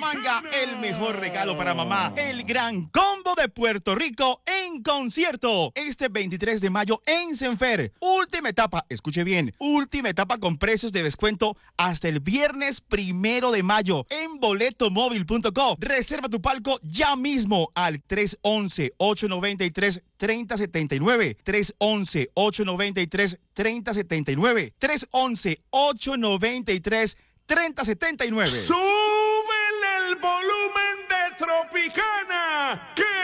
Bucaramanga, el mejor regalo para mamá. El gran combo de Puerto Rico en concierto. Este 23 de mayo en Senfer. Última etapa, escuche bien. Última etapa con precios de descuento hasta el viernes 1 de mayo en boletomóvil.co. Reserva tu palco ya mismo al 311-893-3079. 311-893-3079. 311-893-3079. ¡Súbele el volumen!